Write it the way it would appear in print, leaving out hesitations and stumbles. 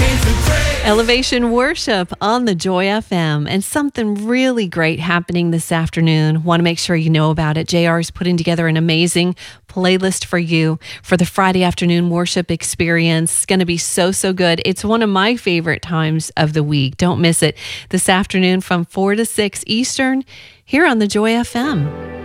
Elevation Worship on the Joy FM, and something really great happening this afternoon. Want to make sure you know about it. JR is putting together an amazing playlist for you for the Friday afternoon worship experience. It's going to be so good. It's one of my favorite times of the week. Don't miss it. This afternoon from 4 to 6 Eastern here on the Joy FM.